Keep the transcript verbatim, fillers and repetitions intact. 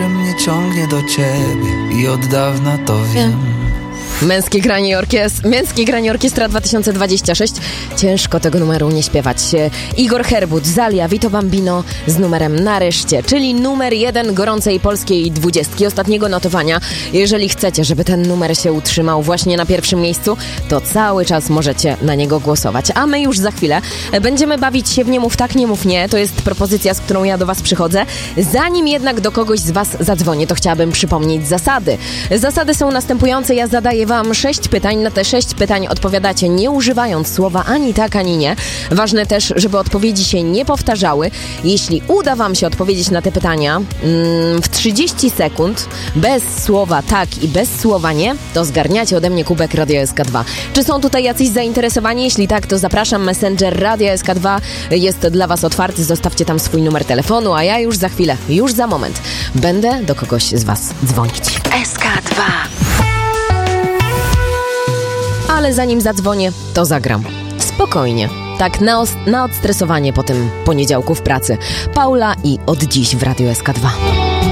że mnie ciągnie do ciebie i od dawna to wiem. Męskie granie, orkies- Męskie granie Orkiestra dwa tysiące dwadzieścia sześć. Ciężko tego numeru nie śpiewać. Igor Herbut, Zalia, Vito Bambino z numerem Nareszcie, czyli numer jeden gorącej polskiej dwudziestki, ostatniego notowania. Jeżeli chcecie, żeby ten numer się utrzymał właśnie na pierwszym miejscu, to cały czas możecie na niego głosować. A my już za chwilę będziemy bawić się w Nie mów tak, nie mów nie. To jest propozycja, z którą ja do was przychodzę. Zanim jednak do kogoś z was zadzwonię, to chciałabym przypomnieć zasady. Zasady są następujące. Ja zadaję wam sześć pytań. Na te sześć pytań odpowiadacie nie używając słowa ani tak, ani nie. Ważne też, żeby odpowiedzi się nie powtarzały. Jeśli uda wam się odpowiedzieć na te pytania mm, w trzydzieści sekund, bez słowa tak i bez słowa nie, to zgarniacie ode mnie kubek Radio S K dwa. Czy są tutaj jacyś zainteresowani? Jeśli tak, to zapraszam. Messenger Radio S K dwa jest dla was otwarty. Zostawcie tam swój numer telefonu, a ja już za chwilę, już za moment będę do kogoś z was dzwonić. S K dwa. Ale zanim zadzwonię, to zagram. Spokojnie. Tak na, os- na odstresowanie po tym poniedziałku w pracy. Paula i Od dziś w Radiu S K dwa.